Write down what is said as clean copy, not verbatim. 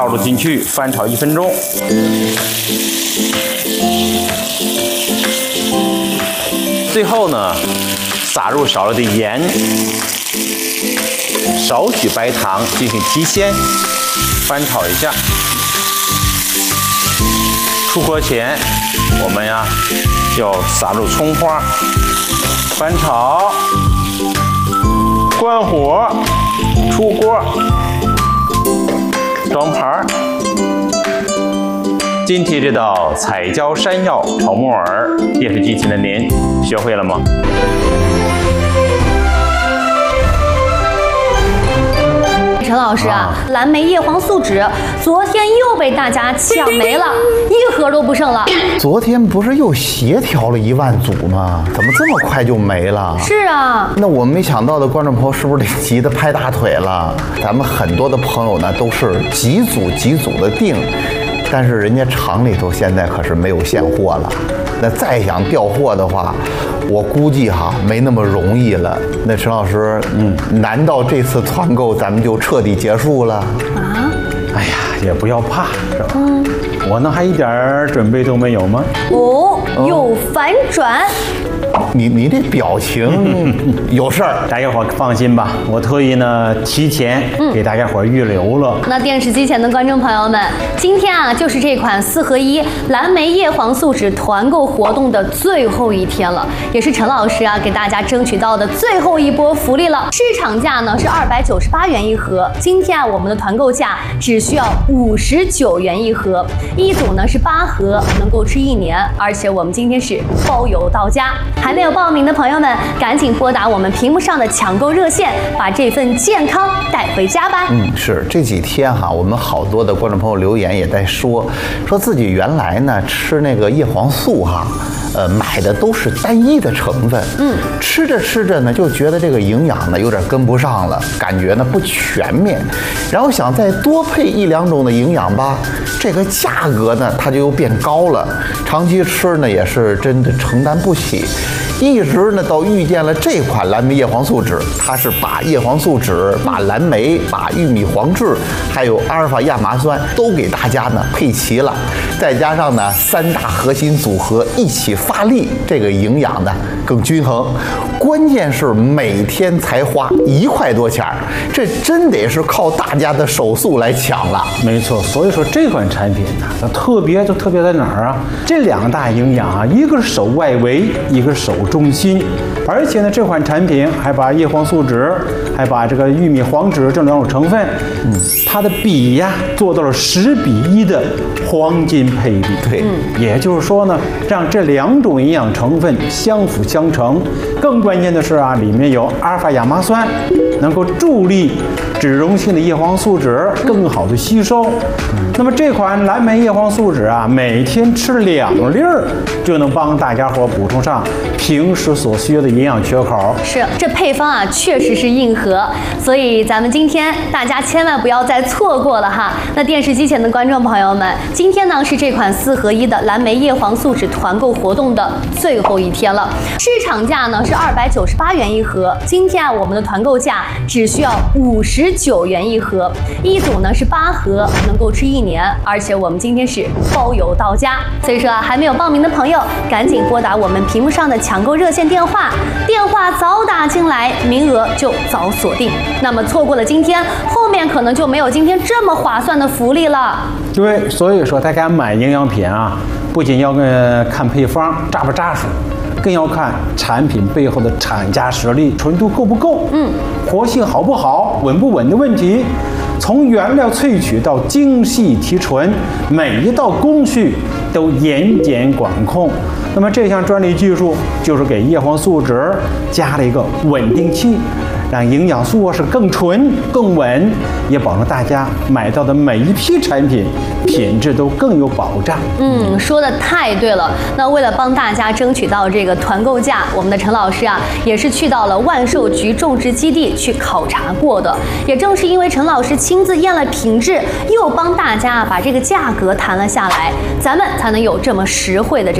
倒入进去，翻炒1分钟。最后呢，撒入少量的盐，少许白糖进行提鲜，翻炒一下。出锅前，我们呀要撒入葱花，翻炒，关火，出锅，装盘。今天这道彩椒山药炒木耳，电视机前的您学会了吗？ 陈老师啊，蓝莓叶黄素酯昨天又被大家抢没了，1盒都不剩了。 昨天不是又协调了1万组吗？怎么这么快就没了？ 是啊， 那我们没想到的观众朋友是不是得急得拍大腿了？咱们很多的朋友呢都是几组的订，但是人家厂里头现在可是没有现货了。那再想调货的话，我估计没那么容易了。那陈老师，难道这次团购咱们就彻底结束了？ 啊？ 哎呀，也不要怕，是吧？我呢还一点准备都没有吗？ 哦，有反转。 你这表情有事儿。 大家伙放心吧，我特意呢提前给大家伙预留了。 那电视机前的观众朋友们，今天啊就是这款4合1蓝莓叶黄素酯团购活动的最后一天了，也是陈老师啊给大家争取到的最后一波福利了。市场价呢是298元1盒，今天啊我们的团购价只需要59元1盒，一组呢是8盒，能够吃1年，而且我们今天是包邮到家。还没有报名的朋友们，赶紧拨打我们屏幕上的抢购热线，把这份健康带回家吧。 是这几天我们好多的观众朋友留言也在说自己原来呢吃那个叶黄素买的都是单一的成分，吃着呢就觉得这个营养呢有点跟不上了，感觉呢不全面，然后想再多配1、2种的营养吧，这个价格呢它就又变高了，长期吃呢也是真的承担不起。一直呢到遇见了这款蓝莓叶黄素酯，它是把叶黄素酯、把蓝莓、把玉米黄质，还有阿尔法亚麻酸都给大家呢配齐了，再加上呢3大核心组合一起发力，这个营养呢更均衡。关键是每天才花1块多钱，这真得是靠大家的手速来抢了。 没错，所以说这款产品呢，它特别在哪儿啊？这2大营养一个是守外围，一个是守中心，而且呢，这款产品还把叶黄素酯，还把这个玉米黄质这2种成分，它的比呀做到了10比1的黄金配比。 对， 也就是说呢，让这2种营养成分相辅相成。更关键的是里面有阿尔法亚麻酸，能够助力脂溶性的叶黄素酯更好的吸收。那么这款蓝莓叶黄素酯每天吃2粒就能帮大家伙补充上平时所需要的营养缺口。 是，这配方确实是硬核，所以咱们今天大家千万不要再错过了哈。那电视机前的观众朋友们，今天呢是这款4合1的蓝莓叶黄素酯团购活动的最后一天了，市场价呢是298元1盒，今天我们的团购价只需要59元1盒，一组呢是8盒，能够吃1年，而且我们今天是包邮到家。所以说还没有报名的朋友，赶紧拨打我们屏幕上的抢购热线电话，电话早打进来，名额就早锁定。那么错过了今天，后面可能就没有今天这么划算的福利了。 对，所以说大家买营养品不仅要看配方扎不扎实，更要看产品背后的厂家实力，纯度够不够，活性好不好，稳不稳的问题。从原料萃取到精细提纯，每一道工序都严检管控。那么这项专利技术就是给叶黄素酯加了一个稳定器，让营养素是更纯更稳，也保证大家买到的每一批产品品质都更有保障。 说的太对了。那为了帮大家争取到这个团购价，我们的陈老师也是去到了万寿菊种植基地去考察过的。也正是因为陈老师亲自验了品质，又帮大家把这个价格谈了下来，咱们才能有这么实惠的